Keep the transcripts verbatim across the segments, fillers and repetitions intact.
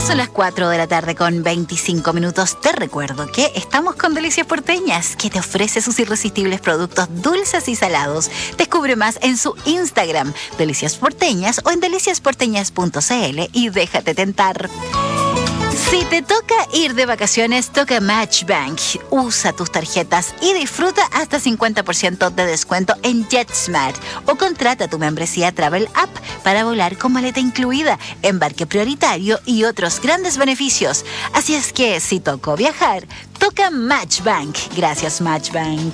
Son las cuatro de la tarde con veinticinco minutos. Te recuerdo que estamos con Delicias Porteñas, que te ofrece sus irresistibles productos dulces y salados. Descubre más en su Instagram, Delicias Porteñas, o en delicias porteñas punto c l y déjate tentar. Si te toca ir de vacaciones, toca Matchbank. Usa tus tarjetas y disfruta hasta cincuenta por ciento de descuento en JetSmart. O contrata tu membresía Travel App para volar con maleta incluida, embarque prioritario y otros grandes beneficios. Así es que, si tocó viajar, toca Matchbank. Gracias, Matchbank.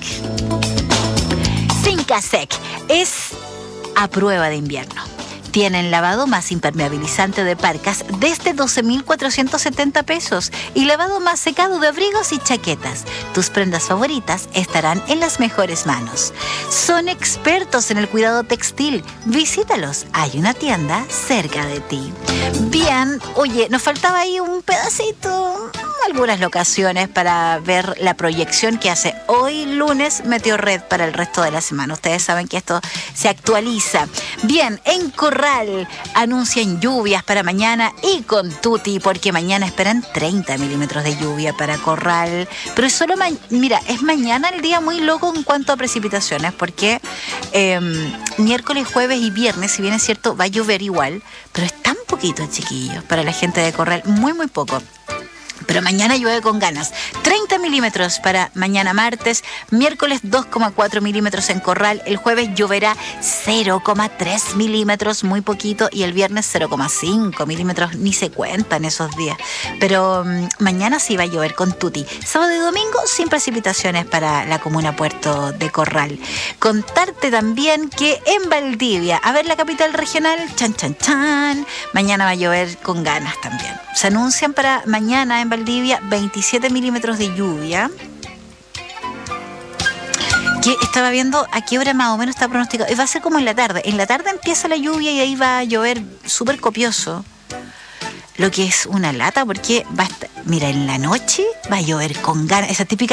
Sincasec es a prueba de invierno. Tienen lavado más impermeabilizante de parcas desde doce mil cuatrocientos setenta pesos y lavado más secado de abrigos y chaquetas. Tus prendas favoritas estarán en las mejores manos. Son expertos en el cuidado textil. Visítalos. Hay una tienda cerca de ti. Bien, oye, nos faltaba ahí un pedacito, algunas locaciones para ver la proyección que hace hoy lunes Meteorred para el resto de la semana. Ustedes saben que esto se actualiza. Bien, en Corral anuncian lluvias para mañana y con Tuti, porque mañana esperan treinta milímetros de lluvia para Corral. Pero es solo, ma- mira, es mañana el día muy loco en cuanto a precipitaciones, porque eh, miércoles, jueves y viernes, si bien es cierto, va a llover igual, pero es tan poquito, chiquillos, para la gente de Corral, muy, muy poco. Pero mañana llueve con ganas. treinta milímetros para mañana martes, miércoles dos coma cuatro milímetros en Corral, el jueves lloverá cero coma tres milímetros, muy poquito, y el viernes cero coma cinco milímetros, ni se cuentan esos días. Pero um, mañana sí va a llover con Tuti. Sábado y domingo sin precipitaciones para la comuna Puerto de Corral. Contarte también que en Valdivia, a ver la capital regional, chan chan chan, mañana va a llover con ganas también. Se anuncian para mañana en Valdivia veintisiete milímetros de lluvia. Que estaba viendo a qué hora más o menos está pronosticado. Y va a ser como en la tarde. En la tarde empieza la lluvia y ahí va a llover súper copioso. Lo que es una lata, porque va a estar, mira, en la noche va a llover con ganas. Esa típica